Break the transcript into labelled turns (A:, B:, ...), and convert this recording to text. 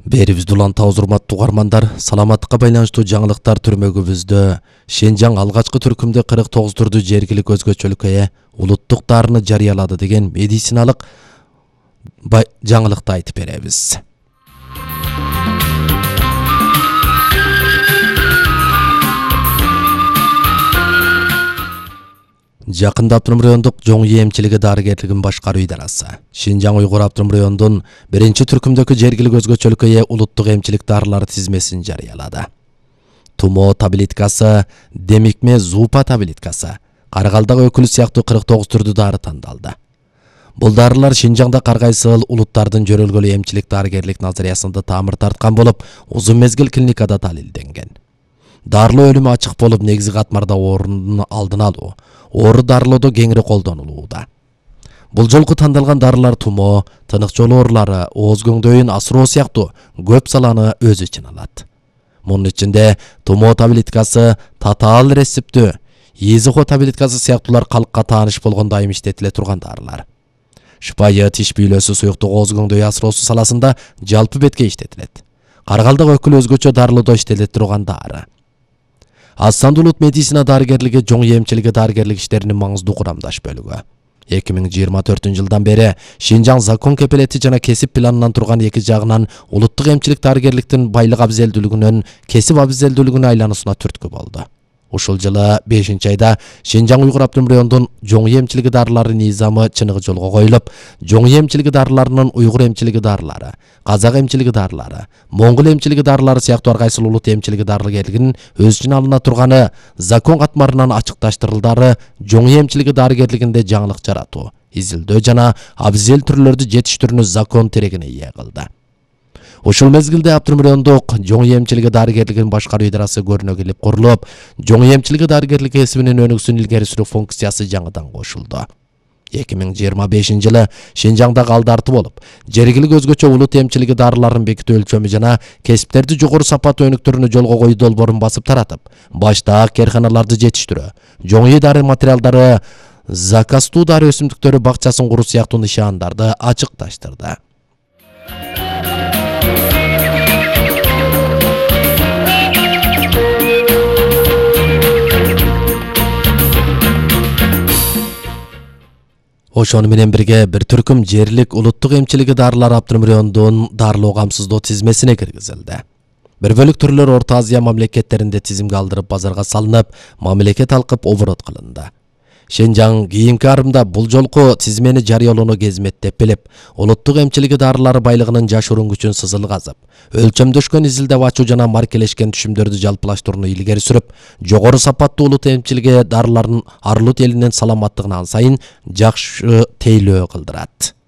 A: Берибизди уланта урматтуу угармандар, саламаттыкка байланыштуу жаңылыктар түрмөгүбүздө Шенжаң алгачкы түркүмдө 49 түрдүү жергилик өзгөчөлүккө улуттук дарыны жарыялады деген медициналык жаңылыкты айтып беребиз. Жакында Автоном райондук жоңүй эмчилиги дарыгерлигин башкаруу идарасы Шенжаң Уйгур Автоном районунун 1-түркүмдөгү жергилик өзгөчөлүккө ээ улуттук эмчилик дарылары тизмесин жарыялады. Тумо таблеткасы, демикме зупа таблеткасы, Каргалдагы өкүлү сыяктуу 49 түрдүү дары тандалды. Бул дарылар Шенжаңда каргайсыл улуттардын жөрөлгөлүү эмчилик дарыгерлик назариясында таамыр тарткан болуп, узун мезгил клиникада далилденген. Дарылоо өлүмү ачык болуп, негизи катмарда оорунун алдын алуу, оору дарылоодо кеңири колдонулууда. Бул жолку тандалган дарылар тумо, тынык жол оорулары, ооз көңдөйүн асыроо сыяктуу көп саланы өз ичине алат. Мунун ичинде тумо таблеткасы, татаал рецептүү, изихо таблеткасы сыяктуулар калкка тааныш болгондо айым иштетиле турган дарылар. Шыпайы тиш бийлөөсү суюктук ооз көңдөй асыроосу саласында жалпы бетке иштетилет. Каргалдагы өкүл өзгөчө дарылоодо иштетиле турган дары. Аз сандуу улут медицина дарыгерлиги жоңүй эмчилиги дарыгерлик иштеринин маңыздуу курамдаш бөлүгү. 2024-жылдан бери Шенжаң закон кепилети жана кесип планынан турган эки жагынан улуттук эмчилик дарыгерликтин байлык абзелдүүлүгүнөн кесип абзелдүүлүгүнө айлануусуна түрткү болду. Ушул жылы 5-айда Шенжаң Уйгур Автоном районунун жоңүй эмчилиги дарылары низамы чыныгы жолго коюлуп, жоңүй эмчилиги дарыларынын уйгур эмчилиги дарылары, казак эмчилиги дарылары, моңгол эмчилиги дарылары сыяктуу ар кайсыл улут эмчилиги дарыгерлигинин өз ичине алына турганы закон катмарынан ачыкташтырылдары жоңүй эмчилиги дарыгерлигинде жаңылык жаратуу, изилдөө жана абзел түрлөрдү жетиштирүүнү закон тирегине ээ кылды. Ушул мезгилде Автоном райондук жоңүй эмчилиги дарыгерлигин башкаруу идарасы көрүнө келип курулуп, жоңүй эмчилиги дарыгерлиги кесибинин өнүгүүсүн илгери сүрүү функциясы жаңыдан кошулду. 2025-жылы Шенжаңдагы алдарты болуп, жергилик өзгөчө улут эмчилиги дарыларын бекитүү өлчөмү жана кесиптерди жогору сапаттуу өнүктүрүүнү жолго коюу долбоорун басып таратып, башта керканаларды жетиштирүү, жоңүй дары материалдары, заказтуу дары өсүмдүктөрү бакчасын куруу сыяктуу нышандарды ачыкташтырды. Ошону менен бирге бир түркүм жерлик улуттук эмчилиги дарылары Автоном районунун дарылоо камсыздоо тизмесине киргизилди. Бир бөлүк түрлөр Орто Азия мамлекеттеринде тизимге алдырып базарга салынып, мамлекет алкып оборот кылынды. Шенжаң кийинки арымда бул жолку тизмени жарыялоону кезметтеп билип, улуттук эмчилиги дарылары байлыгынын жашыруун күчүн сызыл казып, өлчөмдөшкөн изилдеп ачуу жана маркелешкен түшүмдөрдү жалпылаштырууну илгери сүрүп, жогору сапаттуу улут эмчилиги дарыларын ар улут элинин саламаттыгына ан сайын жакшы тейлөө кылдырат.